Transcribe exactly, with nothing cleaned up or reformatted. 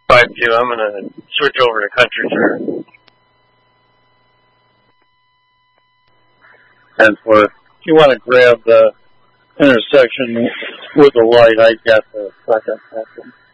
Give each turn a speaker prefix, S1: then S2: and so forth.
S1: five two. I'm going to switch over to country for ten four. If you want to grab the intersection with the light, I got the second section.